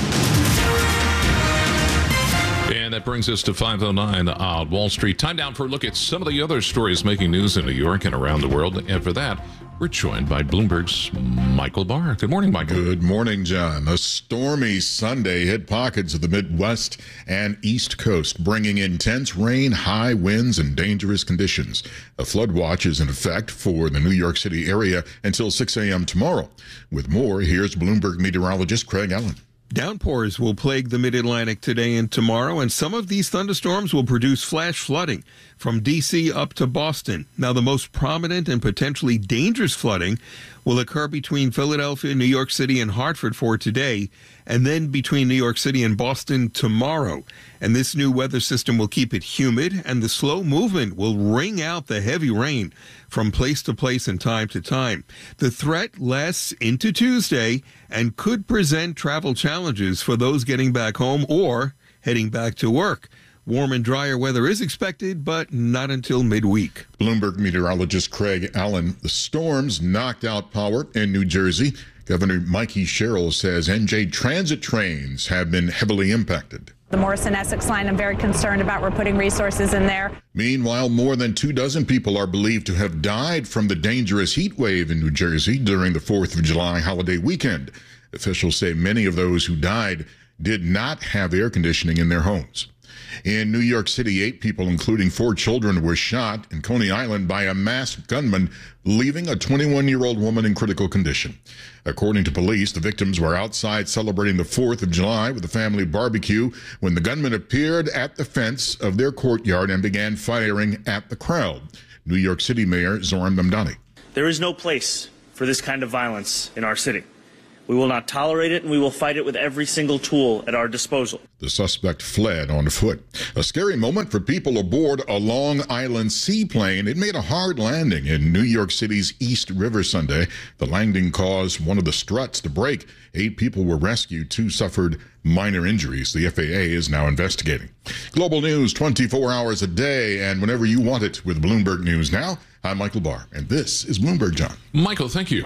And that brings us to five oh nine on Wall Street. Time down for a look at some of the other stories making news in New York and around the world. And for that, we're joined by Bloomberg's Michael Barr. Good morning, Michael. Good morning, John. A stormy Sunday hit pockets of the Midwest and East Coast, bringing intense rain, high winds, and dangerous conditions. A flood watch is in effect for the New York City area until six a.m. tomorrow. With more, here's Bloomberg meteorologist Craig Allen. Downpours will plague the mid-Atlantic today and tomorrow, and some of these thunderstorms will produce flash flooding from D C up to Boston. Now, the most prominent and potentially dangerous flooding will occur between Philadelphia, New York City, and Hartford for today, and then between New York City and Boston tomorrow. And this new weather system will keep it humid, and the slow movement will wring out the heavy rain from place to place and time to time. The threat lasts into Tuesday and could present travel challenges for those getting back home or heading back to work. Warm and drier weather is expected, but not until midweek. Bloomberg meteorologist Craig Allen. The storms knocked out power in New Jersey. Governor Mikey Sherrill says N J transit trains have been heavily impacted. The Morrison-Essex line, I'm very concerned about. We're putting resources in there. Meanwhile, more than two dozen people are believed to have died from the dangerous heat wave in New Jersey during the fourth of July holiday weekend. Officials say many of those who died did not have air conditioning in their homes. In New York City, eight people, including four children, were shot in Coney Island by a masked gunman, leaving a twenty-one-year-old woman in critical condition. According to police, the victims were outside celebrating the fourth of July with a family barbecue when the gunman appeared at the fence of their courtyard and began firing at the crowd. New York City Mayor Zoran Mamdani. There is no place for this kind of violence in our city. We will not tolerate it, and we will fight it with every single tool at our disposal. The suspect fled on foot. A scary moment for people aboard a Long Island seaplane. It made a hard landing in New York City's East River Sunday. The landing caused one of the struts to break. Eight people were rescued. Two suffered minor injuries. The F A A is now investigating. Global news twenty-four hours a day and whenever you want it with Bloomberg News Now. I'm Michael Barr, and this is Bloomberg John. Michael, thank you.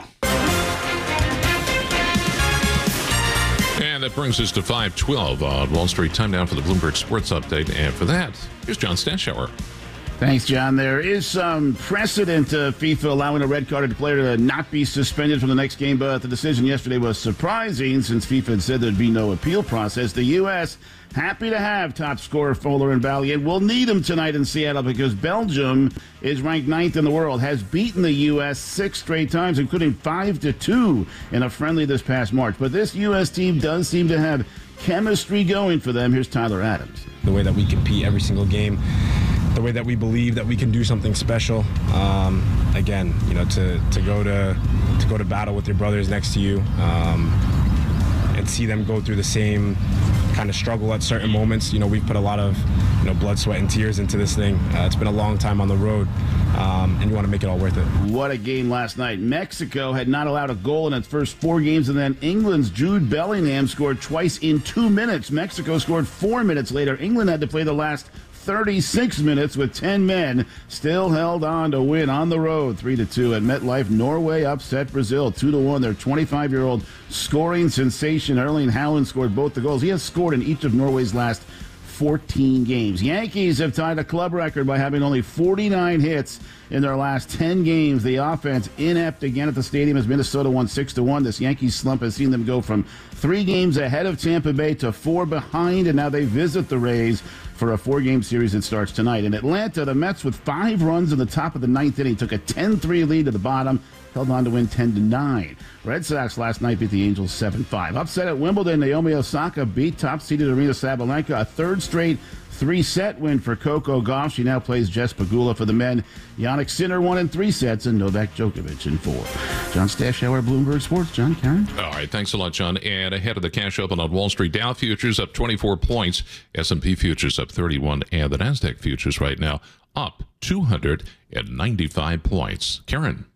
And that brings us to five twelve on Wall Street. Time now for the Bloomberg Sports Update. And for that, here's John Stashower. Thanks, John. There is some precedent to FIFA allowing a red-carded player to not be suspended from the next game, but the decision yesterday was surprising since FIFA had said there'd be no appeal process. The U S happy to have top scorer Folarin Balogun. We'll need him tonight in Seattle because Belgium is ranked ninth in the world, has beaten the U S six straight times, including five to two in a friendly this past March. But this U S team does seem to have chemistry going for them. Here's Tyler Adams. The way that we compete every single game, the way that we believe that we can do something special. Um, again, you know, to, to go to to go to battle with your brothers next to you um, and see them go through the same kind of struggle at certain moments. You know, we've put a lot of, you know, blood, sweat, and tears into this thing. Uh, it's been a long time on the road, um, and you want to make it all worth it. What a game last night. Mexico had not allowed a goal in its first four games, and then England's Jude Bellingham scored twice in two minutes. Mexico scored four minutes later. England had to play the last thirty-six minutes with ten men, still held on to win on the road three to two at MetLife. Norway upset Brazil two to one. Their twenty-five-year-old scoring sensation Erling Haaland scored both the goals. He has scored in each of Norway's last fourteen games. Yankees have tied a club record by having only forty-nine hits in their last ten games. The offense inept again at the stadium as Minnesota won six to one. This Yankees slump has seen them go from three games ahead of Tampa Bay to four behind, and now they visit the Rays for a four-game series that starts tonight. In Atlanta, the Mets with five runs in the top of the ninth inning took a ten three lead to the bottom, held on to win ten to nine. Red Sox last night beat the Angels seven five. Upset at Wimbledon, Naomi Osaka beat top-seeded Aryna Sabalenka, a third straight three-set win for Coco Gauff. She now plays Jess Pegula for the men. Jannik Sinner won in three sets and Novak Djokovic in four. John Stashower, Bloomberg Sports. John, Karen? All right, thanks a lot, John. And ahead of the cash open on Wall Street, Dow futures up twenty-four points, S and P futures up thirty-one, and the NASDAQ futures right now up two hundred ninety-five points. Karen?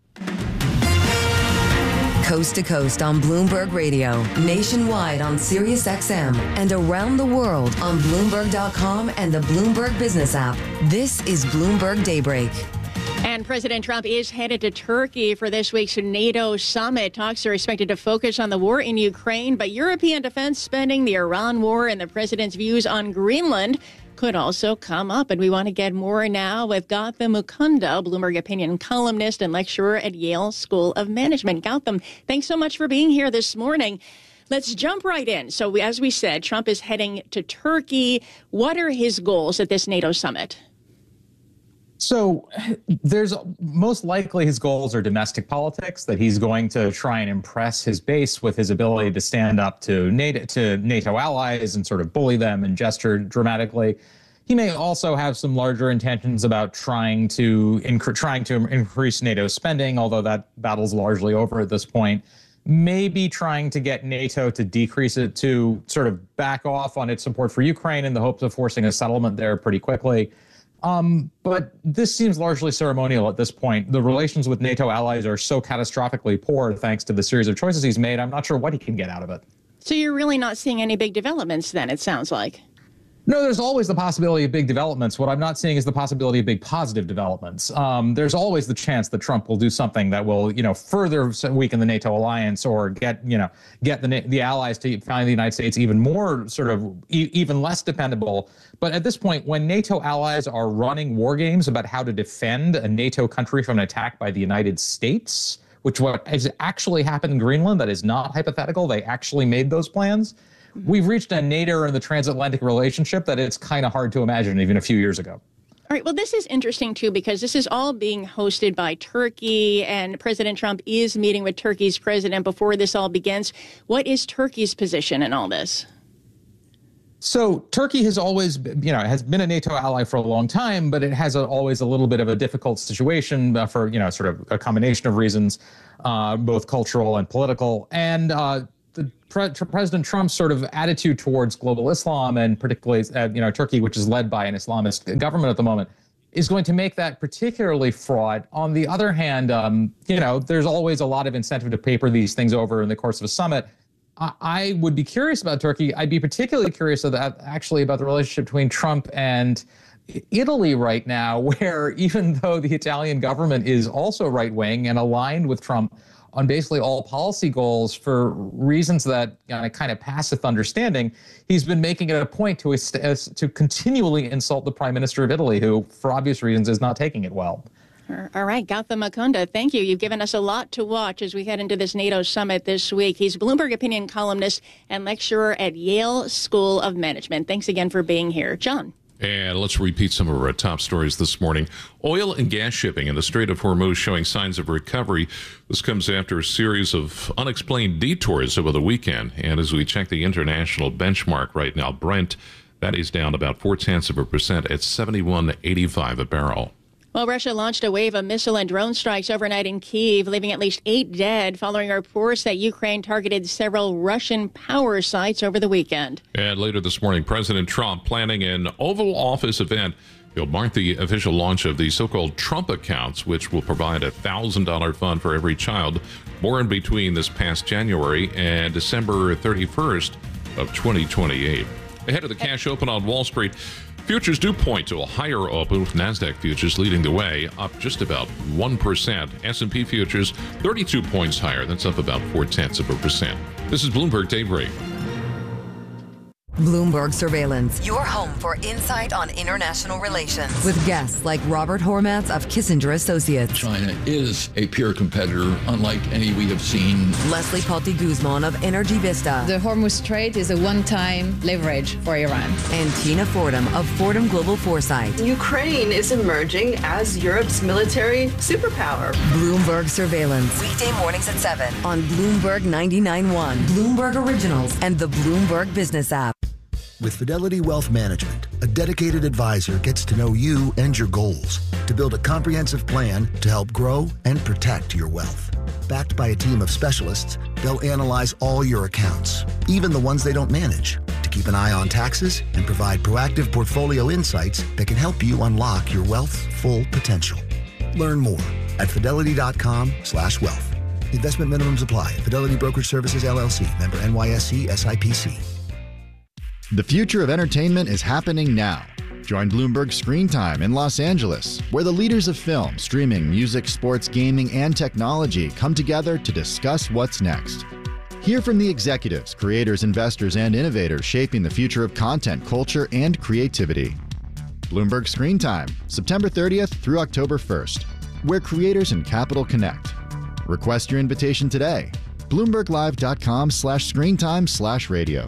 Coast to coast on Bloomberg Radio, nationwide on Sirius X M, and around the world on Bloomberg dot com and the Bloomberg Business app. This is Bloomberg Daybreak. And President Trump is headed to Turkey for this week's NATO summit. Talks are expected to focus on the war in Ukraine, but European defense spending, the Iran war, and the president's views on Greenland could also come up. And we want to get more now with Gautam Mukunda, Bloomberg opinion columnist and lecturer at Yale School of Management. Gautam, thanks so much for being here this morning. Let's jump right in. So we, as we said, Trump is heading to Turkey. What are his goals at this NATO summit? So there's most likely his goals are domestic politics, that he's going to try and impress his base with his ability to stand up to NATO, to NATO allies and sort of bully them and gesture dramatically. He may also have some larger intentions about trying to inc- trying to increase NATO spending, although that battle's largely over at this point. Maybe trying to get NATO to decrease it, to sort of back off on its support for Ukraine in the hopes of forcing a settlement there pretty quickly. Um, but this seems largely ceremonial at this point. The relations with NATO allies are so catastrophically poor thanks to the series of choices he's made. I'm not sure what he can get out of it. So you're really not seeing any big developments then, it sounds like. No, there's always the possibility of big developments. What I'm not seeing is the possibility of big positive developments. Um, there's always the chance that Trump will do something that will, you know, further weaken the NATO alliance or get, you know, get the the allies to find the United States even more sort of e- even less dependable. But at this point, when NATO allies are running war games about how to defend a NATO country from an attack by the United States, which what has actually happened in Greenland, that is not hypothetical, they actually made those plans. We've reached a nadir in the transatlantic relationship that it's kind of hard to imagine even a few years ago. All right. Well, this is interesting, too, because this is all being hosted by Turkey, and President Trump is meeting with Turkey's president before this all begins. What is Turkey's position in all this? So Turkey has always, you know, has been a NATO ally for a long time, but it has a, always a little bit of a difficult situation uh, for, you know, sort of a combination of reasons, uh, both cultural and political. And uh, the pre- President Trump's sort of attitude towards global Islam, and particularly, uh, you know, Turkey, which is led by an Islamist government at the moment, is going to make that particularly fraught. On the other hand, um, you know, there's always a lot of incentive to paper these things over in the course of a summit. I, I would be curious about Turkey. I'd be particularly curious about, actually about the relationship between Trump and Italy right now, where even though the Italian government is also right-wing and aligned with Trump on basically all policy goals for reasons that, you know, kind of passive understanding, he's been making it a point to to continually insult the Prime Minister of Italy, who, for obvious reasons, is not taking it well. All right, Gautam Mukunda, thank you. You've given us a lot to watch as we head into this NATO summit this week. He's Bloomberg opinion columnist and lecturer at Yale School of Management. Thanks again for being here. John. And let's repeat some of our top stories this morning. Oil and gas shipping in the Strait of Hormuz showing signs of recovery. This comes after a series of unexplained detours over the weekend. And as we check the international benchmark right now, Brent, that is down about four tenths of a percent at seventy-one eighty-five a barrel. Well, Russia launched a wave of missile and drone strikes overnight in Kyiv, leaving at least eight dead, following reports that Ukraine targeted several Russian power sites over the weekend. And later this morning, President Trump planning an Oval Office event. He'll mark the official launch of the so-called Trump accounts, which will provide a one thousand dollars fund for every child born between this past January and December thirty-first of twenty twenty-eight. Ahead of the cash open on Wall Street, futures do point to a higher open, with NASDAQ futures leading the way, up just about one percent. S and P futures thirty-two points higher. That's up about four tenths of a percent. This is Bloomberg Daybreak. Bloomberg Surveillance, your home for insight on international relations. With guests like Robert Hormats of Kissinger Associates. China is a peer competitor, unlike any we have seen. Leslie Palti Guzman of Energy Vista. The Hormuz Strait is a one-time leverage for Iran. And Tina Fordham of Fordham Global Foresight. Ukraine is emerging as Europe's military superpower. Bloomberg Surveillance. Weekday mornings at seven on Bloomberg ninety-nine point one, Bloomberg Originals, and the Bloomberg Business app. With Fidelity Wealth Management, a dedicated advisor gets to know you and your goals to build a comprehensive plan to help grow and protect your wealth. Backed by a team of specialists, they'll analyze all your accounts, even the ones they don't manage, to keep an eye on taxes and provide proactive portfolio insights that can help you unlock your wealth's full potential. Learn more at fidelity.com slash wealth. Investment minimums apply. Fidelity Brokerage Services, L L C. Member N Y S E S I P C. The future of entertainment is happening now. Join Bloomberg Screen Time in Los Angeles, where the leaders of film, streaming, music, sports, gaming, and technology come together to discuss what's next. Hear from the executives, creators, investors, and innovators shaping the future of content, culture, and creativity. Bloomberg Screen Time, September thirtieth through October first, where creators and capital connect. Request your invitation today. BloombergLive.com slash screentime slash radio.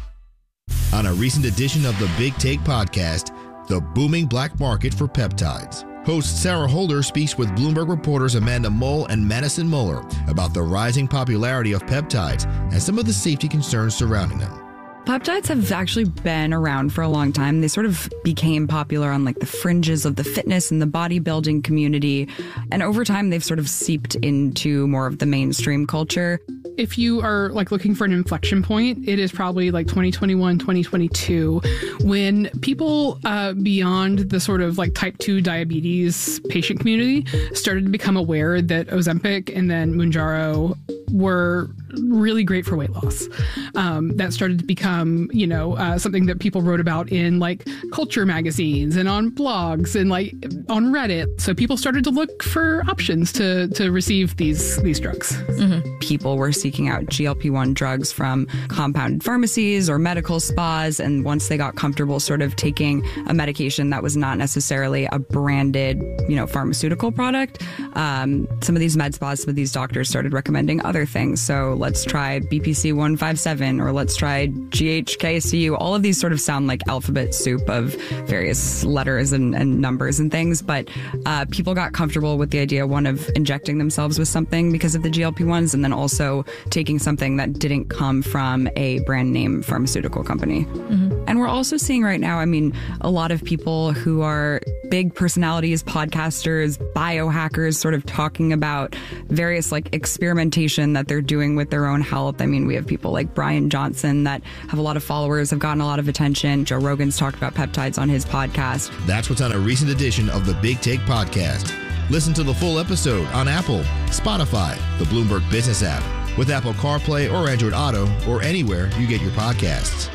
On a recent edition of the Big Take podcast, the booming black market for peptides. Host Sarah Holder speaks with Bloomberg reporters Amanda Mull and Madison Muller about the rising popularity of peptides and some of the safety concerns surrounding them. Peptides have actually been around for a long time. They sort of became popular on like the fringes of the fitness and the bodybuilding community. And over time, they've sort of seeped into more of the mainstream culture. If you are like looking for an inflection point, it is probably like twenty twenty-one, twenty twenty-two, when people uh, beyond the sort of like type two diabetes patient community started to become aware that Ozempic and then Mounjaro were really great for weight loss. Um, that started to become, you know, uh, something that people wrote about in like culture magazines and on blogs and like on Reddit. So people started to look for options to to receive these these drugs. Mm-hmm. People were seeking out G L P one drugs from compounded pharmacies or medical spas, and once they got comfortable sort of taking a medication that was not necessarily a branded, you know, pharmaceutical product, um, some of these med spas, some of these doctors started recommending other things. So let's try B P C one fifty-seven, or let's try G H K C U. All of these sort of sound like alphabet soup of various letters and, and numbers and things, but uh, people got comfortable with the idea, one, of injecting themselves with something because of the G L P ones, and then also taking something that didn't come from a brand name pharmaceutical company. Mm-hmm. And we're also seeing right now, I mean, a lot of people who are big personalities, podcasters, biohackers, sort of talking about various like experimentation that they're doing with their own health. I mean, we have people like Brian Johnson that have a lot of followers, have gotten a lot of attention. Joe Rogan's talked about peptides on his podcast. That's what's on a recent edition of the Big Take Podcast. Listen to the full episode on Apple, Spotify, the Bloomberg Business app, with Apple CarPlay or Android Auto, or anywhere you get your podcasts.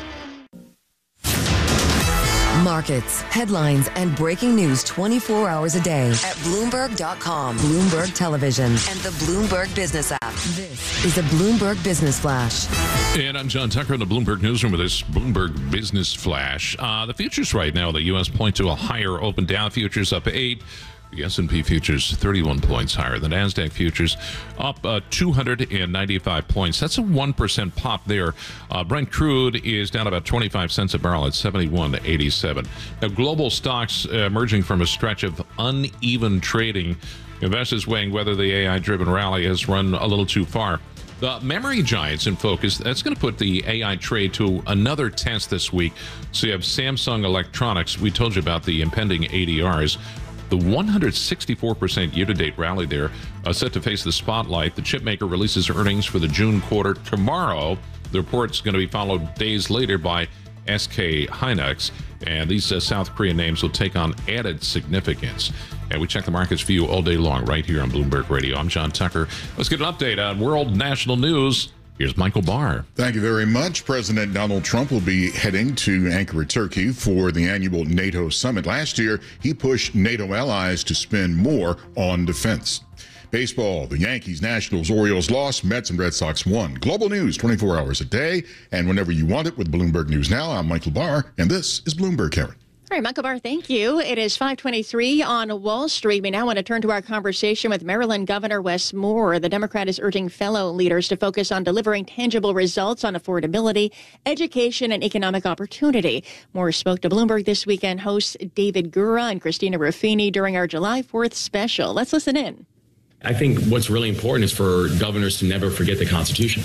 Markets, headlines, and breaking news twenty-four hours a day at Bloomberg dot com, Bloomberg Television, and the Bloomberg Business app. This is a Bloomberg Business Flash. And I'm John Tucker in the Bloomberg Newsroom with this Bloomberg Business Flash. Uh, the futures right now, the U S point to a higher open. Dow futures up eight. The S and P futures thirty-one points higher. The NASDAQ futures up uh, two hundred ninety-five points. That's a one percent pop there. Uh, Brent crude is down about twenty-five cents a barrel at seventy-one eighty-seven. Now, global stocks uh, emerging from a stretch of uneven trading. Investors weighing whether the A I-driven rally has run a little too far. The memory giants in focus, that's going to put the A I trade to another test this week. So you have Samsung Electronics. We told you about the impending A D Rs. The one hundred sixty-four percent year-to-date rally there, uh, set to face the spotlight. The chipmaker releases earnings for the June quarter tomorrow. The report's going to be followed days later by S K Hynix, and these uh, South Korean names will take on added significance. And we check the markets for you all day long right here on Bloomberg Radio. I'm John Tucker. Let's get an update on world national news. Here's Michael Barr. Thank you very much. President Donald Trump will be heading to Ankara, Turkey for the annual NATO summit. Last year, he pushed NATO allies to spend more on defense. Baseball, the Yankees, Nationals, Orioles lost, Mets and Red Sox won. Global news twenty-four hours a day and whenever you want it with Bloomberg News Now. I'm Michael Barr, and this is Bloomberg, Karen. All right, Michael Barr, thank you. It is five twenty-three on Wall Street. We now want to turn to our conversation with Maryland Governor Wes Moore. The Democrat is urging fellow leaders to focus on delivering tangible results on affordability, education, and economic opportunity. Moore spoke to Bloomberg This Weekend hosts David Gura and Christina Ruffini during our July fourth special. Let's listen in. I think what's really important is for governors to never forget the Constitution.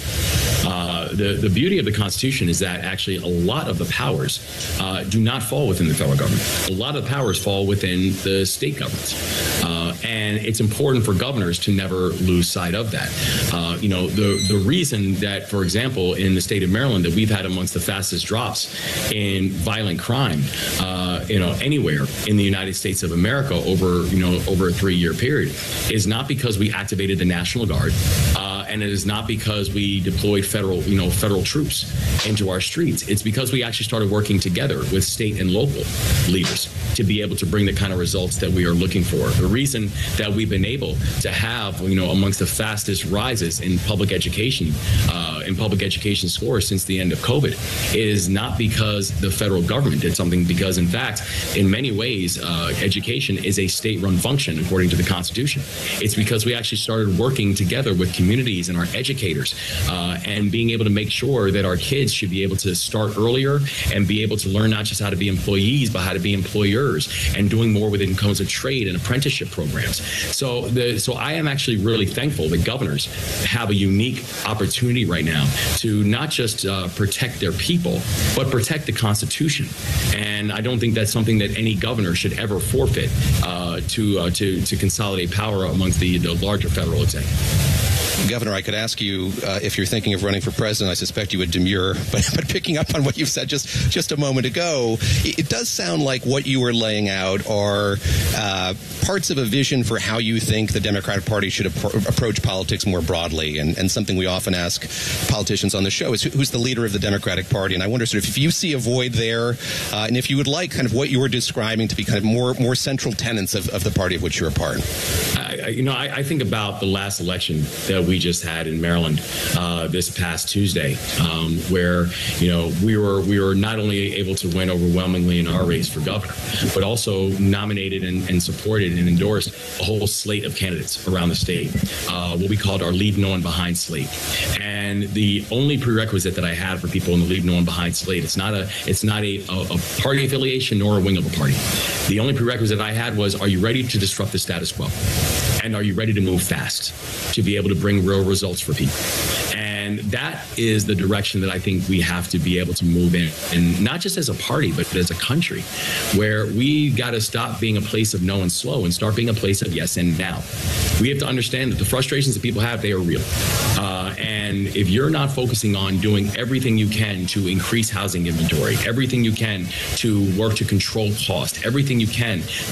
Uh, the, the beauty of the Constitution is that actually a lot of the powers uh, do not fall within the federal government. A lot of the powers fall within the state governments. Uh, and it's important for governors to never lose sight of that. Uh, you know, the, the reason that, for example, in the state of Maryland, that we've had amongst the fastest drops in violent crime, uh, you know, anywhere in the United States of America over, you know, over a three-year period is not because because we activated the National Guard, uh, and it is not because we deployed federal, you know, federal troops into our streets. It's because we actually started working together with state and local leaders to be able to bring the kind of results that we are looking for. The reason that we've been able to have, you know, amongst the fastest rises in public education, uh, in public education scores since the end of COVID, is not because the federal government did something, because in fact, in many ways, uh, education is a state-run function according to the Constitution. It's because we actually started working together with communities and our educators uh, and being able to make sure that our kids should be able to start earlier and be able to learn not just how to be employees, but how to be employers, and doing more within codes of trade and apprenticeship programs. So, the, so I am actually really thankful that governors have a unique opportunity right now to not just uh, protect their people, but protect the Constitution. And I don't think that's something that any governor should ever forfeit uh, to, uh, to to consolidate power amongst the, the larger federal executive. Governor, I could ask you uh, if you're thinking of running for president. I suspect you would demur, but, but picking up on what you've said just, just a moment ago, it, it does sound like what you were laying out are uh, parts of a vision for how you think the Democratic Party should ap- approach politics more broadly. And, and something we often ask politicians on the show is who, who's the leader of the Democratic Party? And I wonder sort of if you see a void there, uh, and if you would like kind of what you were describing to be kind of more more central tenets of, of the party of which you're a part. I, you know, I, I think about the last election that we just had in Maryland uh, this past Tuesday, um, where you know we were we were not only able to win overwhelmingly in our race for governor, but also nominated and, and supported and endorsed a whole slate of candidates around the state, uh, what we called our Leave No One Behind slate. And the only prerequisite that I had for people in the Leave No One Behind slate, it's not a it's not a, a, a party affiliation nor a wing of a party. The only prerequisite I had was, are you ready to disrupt the status quo? And are you ready to move fast to be able to bring real results for people? And that is the direction that I think we have to be able to move in, and not just as a party, but as a country, where we got to stop being a place of no and slow and start being a place of yes and now. We have to understand that the frustrations that people have, they are real. Uh, and if you're not focusing on doing everything you can to increase housing inventory, everything you can to work to control cost, everything you can